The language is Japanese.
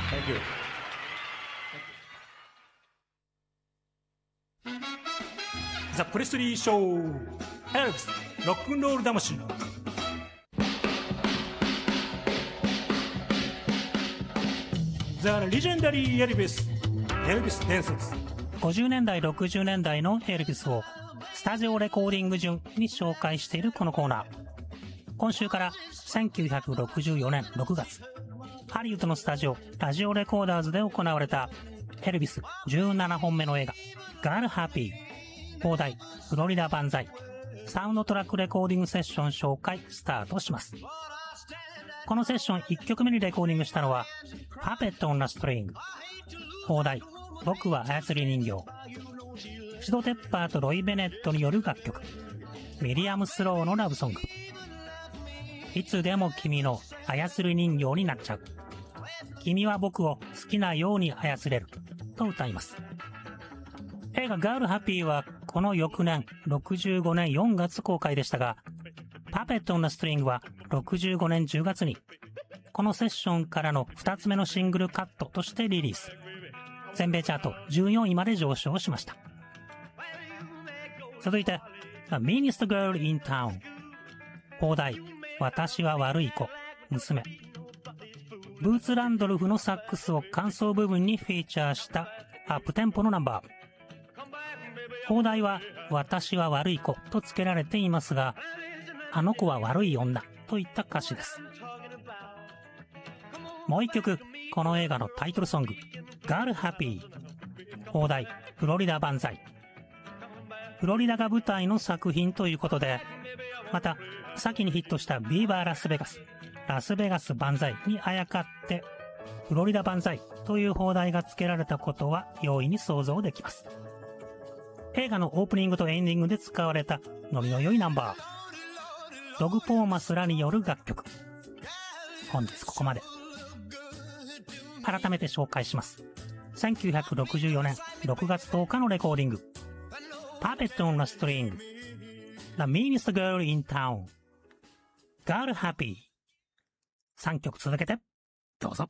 Thank you. ザ・プレスリーショー、エルビスロックンロール魂。ザ・レジェンダリー・エルビス、エルビス伝説。50年代60年代のエルビスをスタジオレコーディング順に紹介しているこのコーナー。今週から1964年6月、ハリウッドのスタジオラジオレコーダーズで行われたエルビス17本目の映画ガールハッピー放題フロリダ万歳サウンドトラックレコーディングセッション紹介スタートします。このセッション1曲目にレコーディングしたのはパペット・オン・ラ・ストリング放題僕は操り人形、シド・テッパーとロイ・ベネットによる楽曲ミリアム・スローのラブソング、いつでも君の操り人形になっちゃう、君は僕を好きなように操れると歌います。映画ガールハッピーはこの翌年65年4月公開でしたが、パペット・オン・ザ・ストリングは65年10月にこのセッションからの2つ目のシングルカットとしてリリース、全米チャート14位まで上昇しました。続いて The Meanest Girl in Town 放題私は悪い子娘、ブーツ・ランドルフのサックスを間奏部分にフィーチャーしたアップテンポのナンバー。放題は私は悪い子と付けられていますが、あの子は悪い女といった歌詞です。もう一曲、この映画のタイトルソングガールハッピー放題フロリダ万歳。フロリダが舞台の作品ということで、また先にヒットしたビーバーラスベガス、ラスベガス万歳にあやかってフロリダ万歳という放題が付けられたことは容易に想像できます。映画のオープニングとエンディングで使われたノリの良いナンバー、ドグ・ポーマスらによる楽曲。本日ここまで。改めて紹介します。1964年6月10日のレコーディング、パペット・オン・ザ・ストリング The Meanest Girl in Town ガールハッピー、3曲続けてどうぞ。